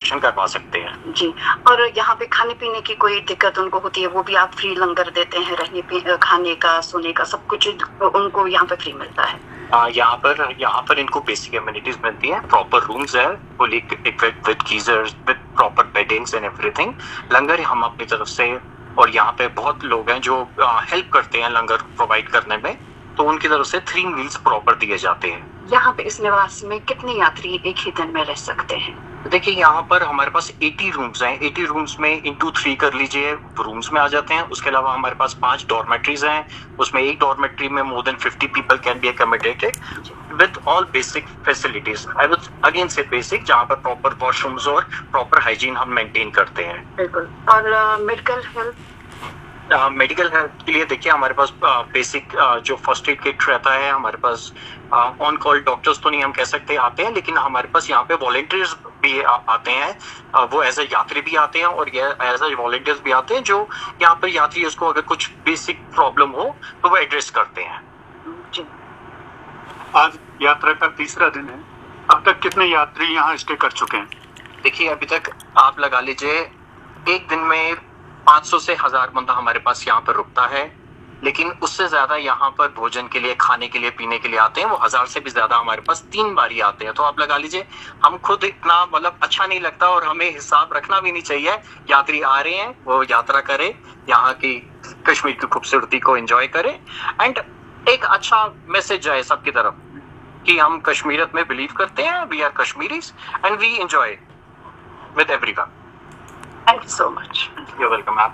दर्शन करवा सकते हैं जी। और यहाँ पे खाने पीने की कोई दिक्कत उनको होती है, वो भी आप फ्री लंगर देते हैं, रहने खाने का, सोने का, सब कुछ उनको यहाँ पे फ्री मिलता है? यहाँ पर इनको बेसिक एमिनिटीज मिलती है, प्रॉपर रूम्स है, fully equipped with geysers, with proper weddings and everything. लंगर हम अपनी तरफ से, और यहाँ पे बहुत लोग हैं जो हेल्प करते हैं लंगर प्रोवाइड करने में, तो उनकी तरफ से 3 मील्स प्रॉपर दिए जाते हैं। यहाँ पे इस निवास में कितने यात्री एक ही दिन में रह सकते हैं? देखिए, यहाँ पर हमारे पास 80 रूम्स हैं। 80 रूम्स में इंटू 3 कर लीजिए, रूम्स में आ जाते हैं। उसके अलावा हमारे पास 5 डॉर्मेट्रीज हैं, उसमें एक डॉर्मेट्री में more than 50 people can be accommodated with all basic facilities. I would again से बेसिक, जहाँ पर प्रॉपर वॉशरूम्स और प्रॉपर हाइजीन हम मेंटेन करते हैं। बिल्कुल। और मेडिकल हेल्प? मेडिकल हेल्प के लिए देखिए, हमारे पास बेसिक जो फर्स्ट एड किट रहता है, हमारे पास ऑन कॉल डॉक्टर्स तो नहीं हम कह सकते आते हैं, लेकिन हमारे पास यहाँ पे वॉलंटियर्स भी आते हैं। वो एज ए यात्री भी आते हैं और एज ए वॉलंटियर्स भी आते हैं, जो यहाँ पर यात्री उसको अगर कुछ बेसिक प्रॉब्लम हो तो वो एड्रेस करते हैं। जी। आज यात्रा का तीसरा दिन है, अब तक कितने यात्री यहाँ स्टे कर चुके हैं? देखिए, अभी तक आप लगा लीजिए एक दिन में 500 से 1000 बंदा हमारे पास यहाँ पर रुकता है, लेकिन उससे ज्यादा यहाँ पर भोजन के लिए, खाने के लिए, पीने के लिए आते हैं। वो 1000 से भी ज्यादा हमारे पास 3 बारी आते हैं। तो आप लगा लीजिए, हम खुद इतना मतलब अच्छा नहीं लगता, और हमें हिसाब रखना भी नहीं चाहिए। यात्री आ रहे हैं, वो यात्रा करे, यहाँ की कश्मीर की खूबसूरती को एंजॉय करे, एंड एक अच्छा मैसेज जाए सबकी तरफ कि हम कश्मीरियत में बिलीव करते हैं, we are Kashmiris and we enjoy with everyone. Thank you so much. You welcome ma'am.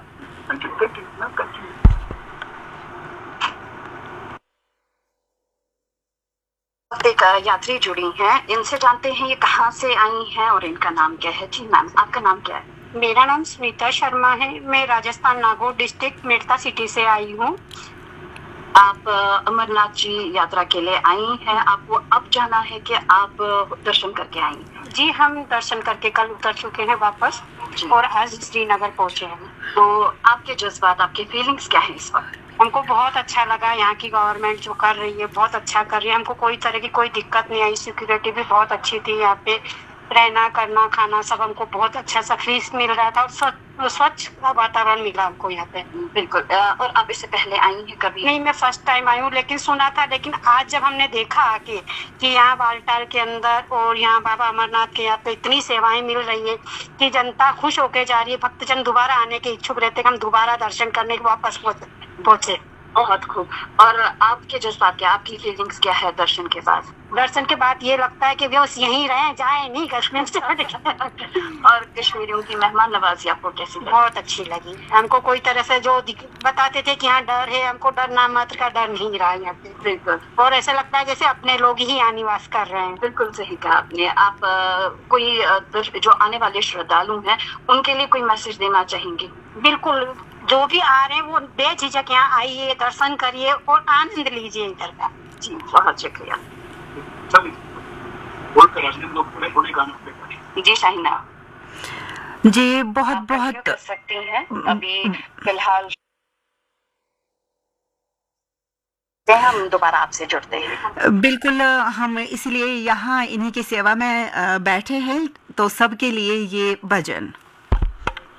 एक यात्री जुड़ी हैं, इनसे जानते हैं ये कहाँ से आई हैं और इनका नाम क्या है। जी मैम, आपका नाम क्या है? मेरा नाम स्मिता शर्मा है। मैं राजस्थान नागौर डिस्ट्रिक्ट मेड़ता सिटी से आई हूँ। आप अमरनाथ जी यात्रा के लिए आई हैं, आपको अब जाना है कि आप दर्शन करके आई हैं? जी, हम दर्शन करके कल उतर चुके हैं वापस, और आज श्रीनगर पहुँचे हैं। तो आपके जज्बात, आपके फीलिंग्स क्या है इस वक्त? हमको बहुत अच्छा लगा, यहाँ की गवर्नमेंट जो कर रही है बहुत अच्छा कर रही है। हमको कोई तरह की कोई दिक्कत नहीं आई, सिक्योरिटी भी बहुत अच्छी थी। यहाँ पे रहना, करना, खाना सब हमको बहुत अच्छा सा फीस मिल रहा था, और स्वच्छ वातावरण मिला हमको यहाँ पे। बिल्कुल। और आप इससे पहले आई हैं कभी? नहीं, मैं फर्स्ट टाइम आई हूँ, लेकिन सुना था। लेकिन आज जब हमने देखा आके कि यहाँ बालटाल के अंदर और यहाँ बाबा अमरनाथ के यहाँ पे इतनी सेवाएं मिल रही है कि जनता खुश होके जा रही है, भक्तजन दोबारा आने के इच्छुक रहते हैं, हम दोबारा दर्शन करने के वापस पहुंचे। बहुत खूब। और आपके जज्बात क्या, आपकी फीलिंग्स क्या है दर्शन के बाद? दर्शन के बाद ये लगता है कि बस यहीं रहे, जाए नहीं कश्मीर से। और कश्मीरियों की मेहमान नवाजी आपको कैसी लगी? बहुत अच्छी लगी। हमको कोई तरह से जो बताते थे कि यहाँ डर है, हमको डर ना मात्र का डर नहीं रहा यहाँ पे। बिल्कुल। और ऐसा लगता है जैसे अपने लोग ही यहाँ निवास कर रहे हैं। बिल्कुल सही कहा आपने। आप कोई जो आने वाले श्रद्धालु हैं उनके लिए कोई मैसेज देना चाहेंगे? बिल्कुल, जो भी आ रहे हैं वो बेझिझक यहाँ आइए, दर्शन करिए और आनंद लीजिए इधर का। जी, बहुत शुक्रिया। जी शाहिना जी, बहुत बहुत कर सकती हैं। अभी फिलहाल हम दोबारा आपसे जुड़ते हैं। बिल्कुल, हम इसलिए यहाँ इन्हीं की सेवा में बैठे हैं, तो सबके लिए ये भजन।